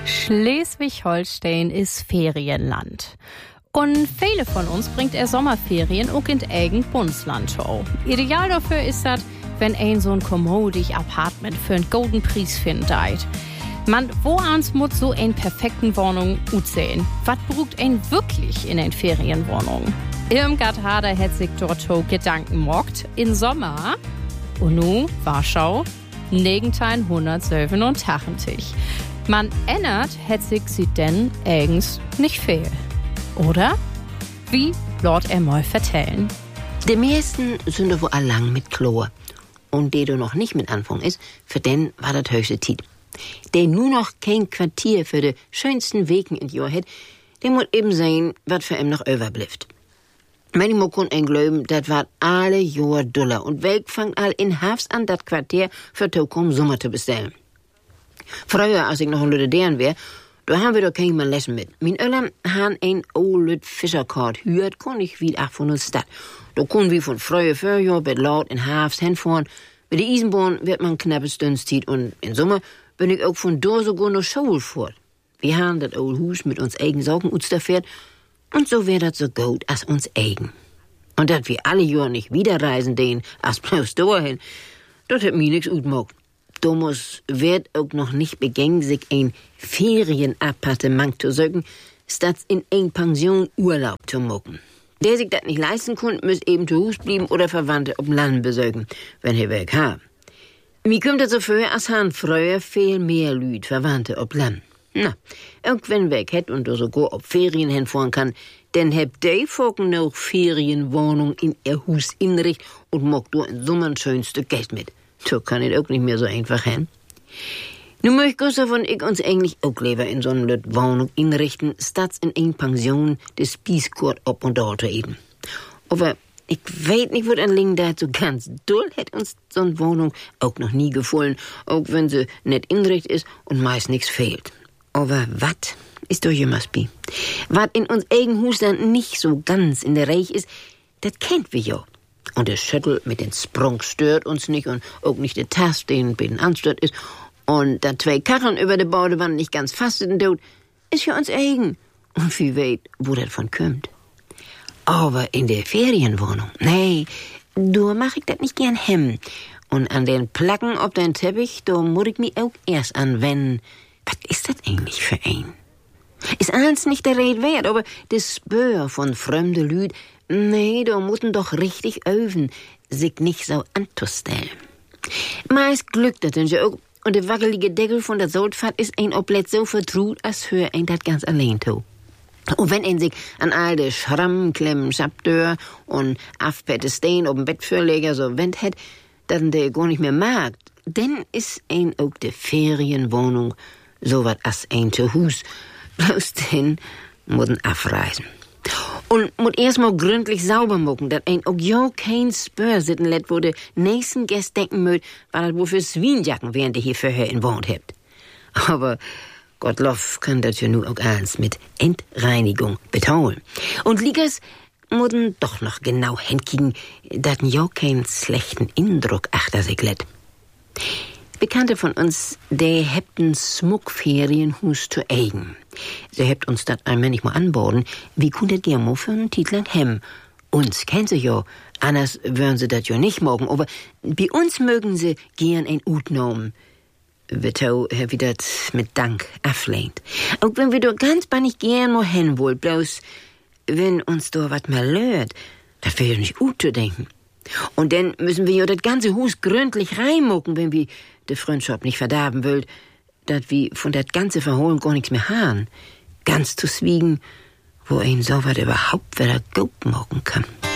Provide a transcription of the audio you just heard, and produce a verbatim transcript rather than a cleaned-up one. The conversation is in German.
Schleswig-Holstein ist Ferienland. Und viele von uns bringt er Sommerferien auch in eigen Bundesland show. Ideal dafür ist das, wenn ein so ein kommodig Apartment für einen golden Preis findet. Man, wo ans muss so ein perfekten Wohnung aussehen? Was braucht ein wirklich in ein Ferienwohnung? Irmgard Hader hat sich dort Gedanken gemacht. In Sommer, und nun Warschau, neunzehnhundertsiebenundachtzig. Man ändert, hat sich sie denn eigens nicht fehl. Oder? Wie Lord er mal vertellen? Die meisten sind doch wohl allang mit Chlor. Und der du noch nicht mit Anfang ist, für den war das höchste Zeit. Der nur noch kein Quartier für die schönsten Wegen in Jahr hat, der muss eben sehen, was für ihm noch überbleibt. Manchmal kann ein glauben, das war alle Jahr Dollar und Welk fangt all in Hafs an, das Quartier für Tokom Sommer zu bestellen. Früher, als ich noch ein Lüdedern wär, da haben wir doch kein mal Lessen mit. Mein Öllern han ein old Fischerkart hürt, kon ich wie ach von uns Stadt. Da kon wir von früher Vorjahr mit laut in Hafs hinfahren. Mit der Eisenbahn wird man knappe Stündszeit und im Sommer bin ich auch von da sogar noch Schule fort. Wir haben das old Hus mit uns eigen Sorgen utsterfährt und so wär das so gut als uns eigen. Und dat wir alle Jahr nicht wieder reisen den, als bloß dahin, das hat mir nix utmogt. Thomas wird auch noch nicht begängt, sich ein Ferienappartement zu suchen, statt in ein Pension Urlaub zu machen. Der sich das nicht leisten kann, muss eben zu Hus bleiben oder Verwandte auf dem Land besuchen, wenn er weg hat. Mir kommt das so vor, als han früher viel mehr Lüd Verwandte auf Land. Na, auch wenn weg hätt und sogar auf Ferien hinfahren kann, denn heb die Vogel noch Ferienwohnung in ihr Hus inricht und mag du in Sommer ein schönes Stück Geld mit. So kann es auch nicht mehr so einfach hin. Nun möcht Gustav und ich uns eigentlich auch lieber in so eine Wohnung inrichten, statt in ein Pension des Spießkurt ob und dort eben. Aber ich weiß nicht, wo ein Ling dazu ganz doll hätt uns so eine Wohnung auch noch nie gefallen, auch wenn sie nicht inrichtet ist und meist nichts fehlt. Aber wat ist doch jemals bi? Wat in uns eigen Hus dann nicht so ganz in der Reich ist, das kennt wir ja. Und der Schüttel mit den Sprung stört uns nicht und auch nicht der Tast, den bei den anstört ist. Und da zwei Karren über der Baudewand nicht ganz fast sind tot, ist für uns eigen. Und wie weit, wo das von kommt. Aber in der Ferienwohnung, nee, du mach ich das nicht gern hem. Und an den Placken auf den Teppich, da muss ich mich auch erst anwenden. Was ist das eigentlich für ein? Ist alles nicht der Rede wert, aber das Spür von fremde Lüd, nee, da mutten doch richtig öven, sich nicht so anzustellen. Meist glückt das denn auch, und der wackelige Deckel von der Soldfahrt ist ein Oblett so vertraut, als für ein das ganz allein to. Und wenn ein sich an all de Schramm, Klemmen, Schabdör und Afpette Stein auf dem Bettfürleger so wendt hätt, dass der gar nicht mehr mag, denn ist ein auch de Ferienwohnung so wat as ein zu Hus, bloß den mutten abreisen. Und muss erstmal gründlich sauber machen, dass ein auch ja kein Spör sitten lässt, wo de nächsten Gäste denken mögt, weil das wohl für Swienjacken während ihr hier vorher in Wohnt habt. Aber Gottlob kann das ja nur auch eins mit Entreinigung betonen. Und Liegers mutten doch noch genau hinkriegen, dass ja keinen schlechten Eindruck achter sich lässt. Bekannte von uns, der hebt ein Smuckferienhus zu eigen. Sie hebt uns das einmal nicht mal anboten, wie kun das gern für einen Titel hem. Uns kennen sie ja, anders würden sie das ja nicht morgen, aber bei uns mögen sie gern ein Utnomen. Witto, wie das mit Dank ablehnt. Auch wenn wir doch ganz bannig gern mal hin wollen, bloß wenn uns da wat mal lört, das wäre ja nicht gut zu denken. Und dann müssen wir ja das ganze Hus gründlich reinmucken, wenn wir die Freundschaft nicht verderben wollen, dass wir von das ganze Verholen gar nichts mehr haben. Ganz zu schwiegen, wo ein so was überhaupt wieder gut machen kann.